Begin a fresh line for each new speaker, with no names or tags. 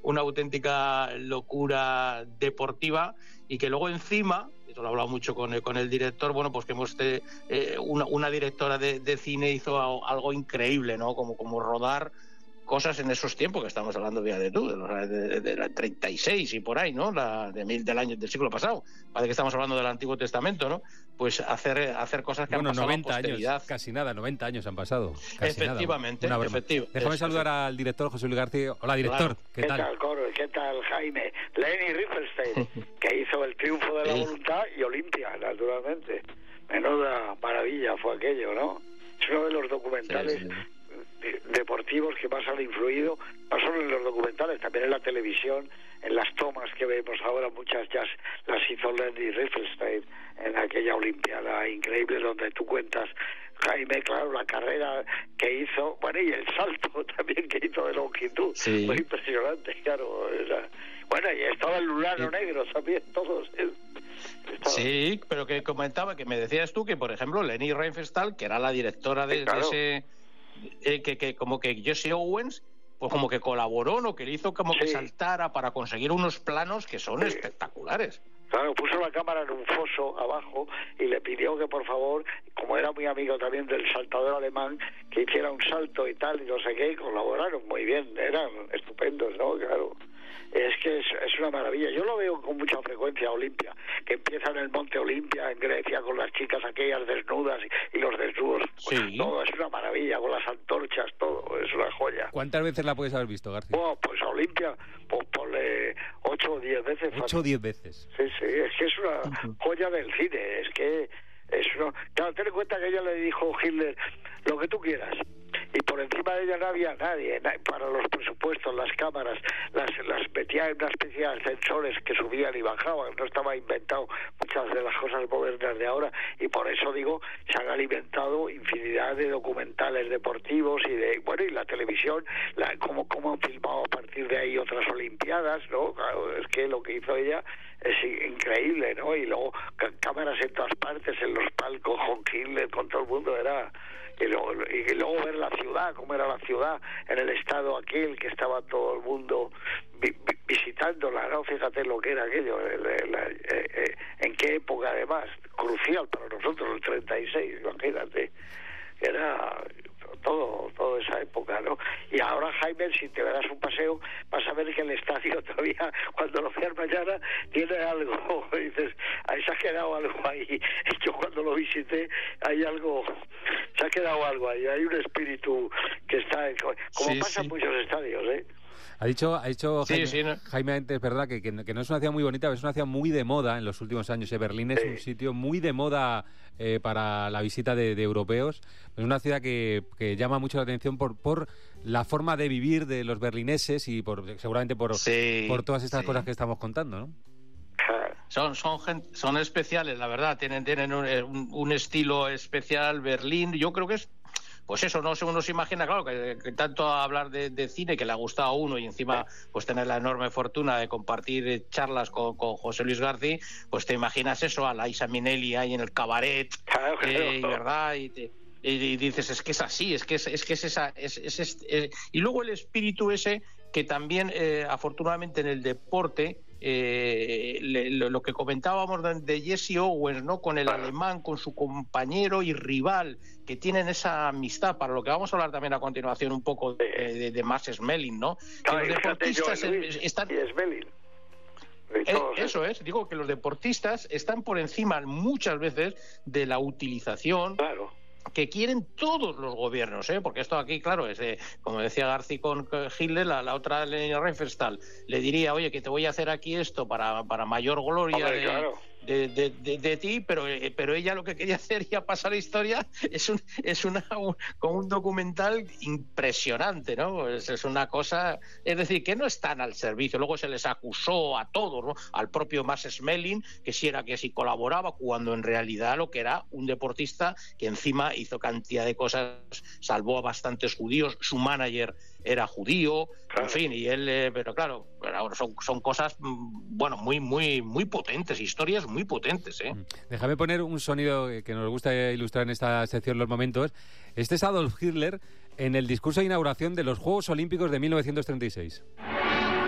una auténtica locura deportiva, y que luego encima, esto lo he hablado mucho con el director, bueno, pues que una directora de cine hizo algo increíble, ¿no? Como rodar cosas en esos tiempos que estamos hablando, fíjate tú, de la 36 y por ahí, ¿no? Del siglo pasado. Parece que estamos hablando del Antiguo Testamento, ¿no? Pues hacer cosas que han pasado
90
a posteridad.
años, casi nada, 90 años han pasado.
Efectivamente,
Déjame saludar al director José Luis García. Hola, director,
claro.
¿qué tal?
¿Qué tal, Jaime? Leni Riefenstahl, que hizo El triunfo de la voluntad y Olimpia, naturalmente. Menuda maravilla fue aquello, ¿no? Es uno de los documentales deportivos que más han influido, no solo en los documentales, también en la televisión, en las tomas que vemos ahora, muchas ya las hizo Leni Riefenstahl en aquella Olimpiada increíble donde tú cuentas, Jaime, claro, la carrera que hizo, bueno, y el salto también que hizo de longitud, muy impresionante, claro, bueno, y estaba el Lulano Negro también, todos.
Sí, pero que comentaba, que me decías tú que, por ejemplo, Leni Riefenstahl, que era la directora de ese... que como que Jesse Owens, pues como que colaboró, ¿no? Que le hizo como que saltara para conseguir unos planos que son espectaculares.
Claro, puso la cámara en un foso abajo y le pidió que por favor, como era muy amigo también del saltador alemán, que hiciera un salto y tal, y no sé qué, y colaboraron muy bien, eran estupendos, ¿no? Claro. Es que es una maravilla. Yo lo veo con mucha frecuencia, Olimpia, que empieza en el Monte Olimpia, en Grecia, con las chicas aquellas desnudas y los desnudos. Pues todo es una maravilla, con las antorchas, todo, es una joya.
¿Cuántas veces la puedes haber visto, García?
Pues a Olimpia, pues ponle 8 o 10 veces.
8 o 10 veces.
Sí, es que es una joya del cine, es que es una... Claro, ten en cuenta que ella le dijo Hitler, lo que tú quieras. Y por encima de ella no había nadie para los presupuestos, las cámaras, las metía en una especie de ascensores que subían y bajaban, no estaba inventado muchas de las cosas modernas de ahora, y por eso digo, se han alimentado infinidad de documentales deportivos y la televisión, cómo han filmado a partir de ahí otras olimpiadas, ¿no? Claro, es que lo que hizo ella es increíble, ¿no? Y luego cámaras en todas partes, en los palcos, con Hitler, con todo el mundo, era... Y luego ver la ciudad, cómo era la ciudad en el estado aquel que estaba todo el mundo visitándola, ¿no? Fíjate lo que era aquello, en qué época además, crucial para nosotros, el 36, imagínate, era todo esa época, ¿no? Y ahora, Jaime, si te darás un paseo, vas a ver que el estadio todavía, cuando lo veas mañana, tiene algo, dices, ahí se ha quedado algo ahí. Yo cuando lo visité, se ha quedado algo ahí, hay un espíritu que está, como pasa en muchos estadios, ¿eh?
Ha dicho Jaime antes, ¿verdad? Que no es una ciudad muy bonita, pero es una ciudad muy de moda en los últimos años. Berlín es un sitio muy de moda para la visita de europeos. Es una ciudad que llama mucho la atención por la forma de vivir de los berlineses y seguramente por todas estas cosas que estamos contando, ¿no?
Son especiales, la verdad. Tienen un estilo especial. Berlín, yo creo que es... Pues eso, uno se imagina, claro, que tanto hablar de cine que le ha gustado a uno y encima pues tener la enorme fortuna de compartir charlas con José Luis García, pues te imaginas eso, a la Liza Minnelli ahí en el cabaret, ¿verdad? Y dices, es que es así, es que es esa... y luego el espíritu ese que también, afortunadamente en el deporte... lo que comentábamos de Jesse Owens, ¿no? Con el alemán, con su compañero y rival, que tienen esa amistad, para lo que vamos a hablar también a continuación un poco de Max Schmeling, ¿no? Que los deportistas están... Eso es, digo que los deportistas están por encima muchas veces de la utilización... que quieren todos los gobiernos, porque esto aquí, claro, es como decía García con Hitler, la otra Leni Riefenstahl le diría, oye, que te voy a hacer aquí esto para mayor gloria de ti, pero ella lo que quería hacer, ya pasar la historia, con un documental impresionante, ¿no? Es una cosa, es decir, que no están al servicio. Luego se les acusó a todos, ¿no? Al propio Max Schmeling, que si colaboraba, cuando en realidad lo que era un deportista que encima hizo cantidad de cosas, salvó a bastantes judíos, su manager era judío, en fin, y él, pero claro, son cosas, bueno, muy, muy, muy potentes, historias muy potentes, ¿eh?
Déjame poner un sonido que nos gusta ilustrar en esta sección Los Momentos. Este es Adolf Hitler en el discurso de inauguración de los Juegos Olímpicos de 1936.